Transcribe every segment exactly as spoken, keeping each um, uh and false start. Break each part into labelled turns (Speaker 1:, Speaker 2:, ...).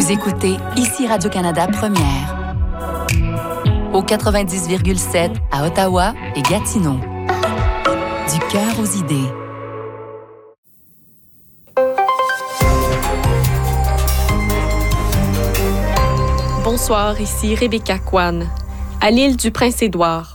Speaker 1: Vous écoutez ici Radio-Canada Première. Au quatre-vingt-dix virgule sept à Ottawa et Gatineau. Du cœur aux idées.
Speaker 2: Bonsoir, ici Rebecca Kwan. À l'île du Prince-Édouard.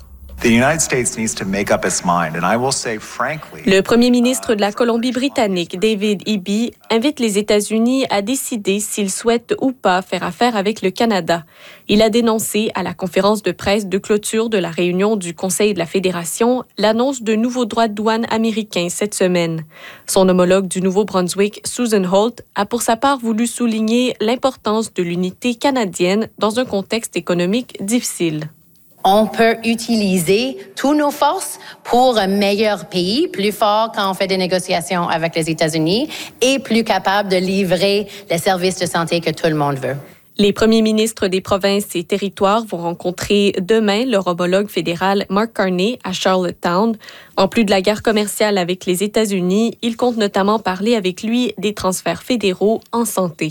Speaker 2: Le premier ministre de la Colombie-Britannique, David Eby, invite les États-Unis à décider s'ils souhaitent ou pas faire affaire avec le Canada. Il a dénoncé à la conférence de presse de clôture de la réunion du Conseil de la Fédération l'annonce de nouveaux droits de douane américains cette semaine. Son homologue du Nouveau-Brunswick, Susan Holt, a pour sa part voulu souligner l'importance de l'unité canadienne dans un contexte économique difficile.
Speaker 3: On peut utiliser toutes nos forces pour un meilleur pays, plus fort quand on fait des négociations avec les États-Unis et plus capable de livrer les services de santé que tout le monde veut.
Speaker 2: Les premiers ministres des provinces et territoires vont rencontrer demain leur homologue fédéral Mark Carney à Charlottetown. En plus de la guerre commerciale avec les États-Unis, il compte notamment parler avec lui des transferts fédéraux en santé.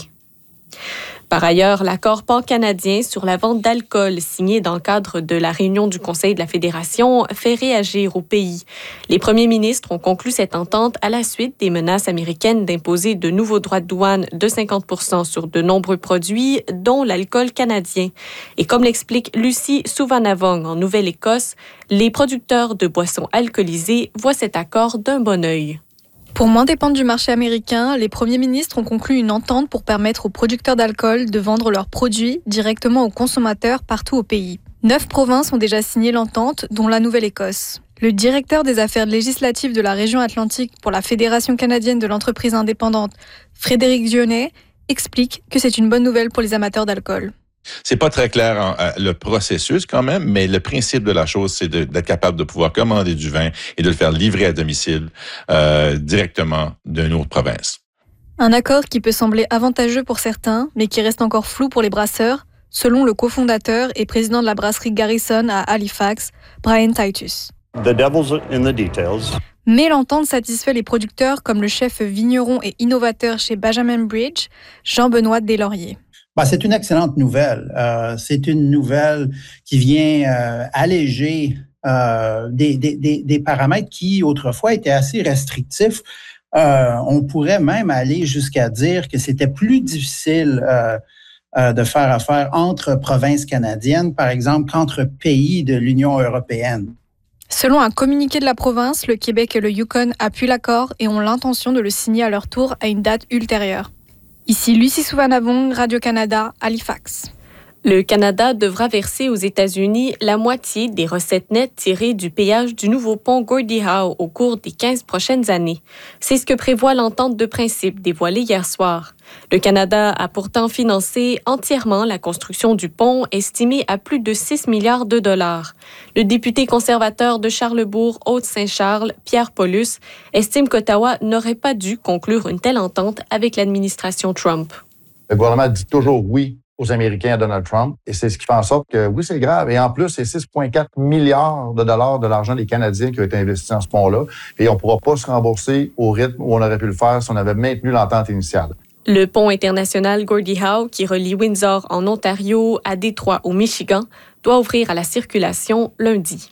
Speaker 2: Par ailleurs, l'accord pan-canadien sur la vente d'alcool signé dans le cadre de la réunion du Conseil de la Fédération fait réagir au pays. Les premiers ministres ont conclu cette entente à la suite des menaces américaines d'imposer de nouveaux droits de douane de cinquante pour cent sur de nombreux produits, dont l'alcool canadien. Et comme l'explique Lucie Souvanavong en Nouvelle-Écosse, les producteurs de boissons alcoolisées voient cet accord d'un bon œil.
Speaker 4: Pour moins dépendre du marché américain, les premiers ministres ont conclu une entente pour permettre aux producteurs d'alcool de vendre leurs produits directement aux consommateurs partout au pays. Neuf provinces ont déjà signé l'entente, dont la Nouvelle-Écosse. Le directeur des affaires législatives de la région Atlantique pour la Fédération canadienne de l'entreprise indépendante, Frédéric Dionnet, explique que c'est une bonne nouvelle pour les amateurs d'alcool.
Speaker 5: C'est pas très clair en, euh, le processus quand même, mais le principe de la chose, c'est de, d'être capable de pouvoir commander du vin et de le faire livrer à domicile euh, directement d'une autre province.
Speaker 4: Un accord qui peut sembler avantageux pour certains, mais qui reste encore flou pour les brasseurs, selon le cofondateur et président de la brasserie Garrison à Halifax, Brian Titus.
Speaker 6: The devil's in the details.
Speaker 4: Mais l'entente satisfait les producteurs comme le chef vigneron et innovateur chez Benjamin Bridge, Jean-Benoît Deslauriers.
Speaker 7: Ben, c'est une excellente nouvelle. Euh, c'est une nouvelle qui vient euh, alléger euh, des, des, des, des paramètres qui, autrefois, étaient assez restrictifs. Euh, on pourrait même aller jusqu'à dire que c'était plus difficile euh, euh, de faire affaire entre provinces canadiennes, par exemple, qu'entre pays de l'Union européenne.
Speaker 4: Selon un communiqué de la province, le Québec et le Yukon appuient l'accord et ont l'intention de le signer à leur tour à une date ultérieure. Ici Lucie Souvanavong, Radio-Canada, Halifax.
Speaker 2: Le Canada devra verser aux États-Unis la moitié des recettes nettes tirées du péage du nouveau pont Gordie Howe au cours des quinze prochaines années. C'est ce que prévoit l'entente de principe dévoilée hier soir. Le Canada a pourtant financé entièrement la construction du pont, estimée à plus de six milliards de dollars. Le député conservateur de Charlesbourg, Haute-Saint-Charles, Pierre Paulus, estime qu'Ottawa n'aurait pas dû conclure une telle entente avec l'administration Trump.
Speaker 8: Le gouvernement dit toujours oui aux Américains à Donald Trump. Et c'est ce qui fait en sorte que, oui, c'est grave. Et en plus, c'est six virgule quatre milliards de dollars de l'argent des Canadiens qui ont été investis dans ce pont-là. Et on ne pourra pas se rembourser au rythme où on aurait pu le faire si on avait maintenu l'entente initiale.
Speaker 2: Le pont international Gordie Howe, qui relie Windsor en Ontario à Détroit au Michigan, doit ouvrir à la circulation lundi.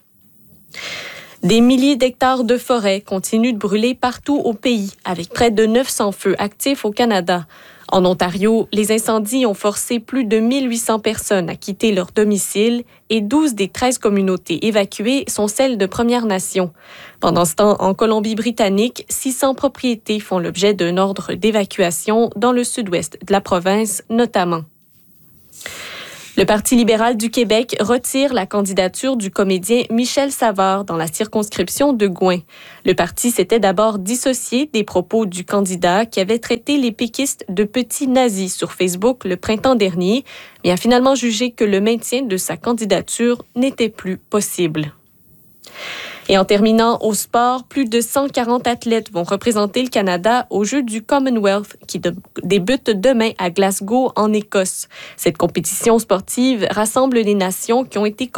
Speaker 2: Des milliers d'hectares de forêt continuent de brûler partout au pays, avec près de neuf cents feux actifs au Canada. En Ontario, les incendies ont forcé plus de mille huit cents personnes à quitter leur domicile et douze des treize communautés évacuées sont celles de Premières Nations. Pendant ce temps, en Colombie-Britannique, six cents propriétés font l'objet d'un ordre d'évacuation dans le sud-ouest de la province notamment. Le Parti libéral du Québec retire la candidature du comédien Michel Savard dans la circonscription de Gouin. Le parti s'était d'abord dissocié des propos du candidat qui avait traité les péquistes de petits nazis sur Facebook le printemps dernier, mais a finalement jugé que le maintien de sa candidature n'était plus possible. Et en terminant au sport, plus de cent quarante athlètes vont représenter le Canada aux Jeux du Commonwealth qui de- débutent demain à Glasgow, en Écosse. Cette compétition sportive rassemble les nations qui ont été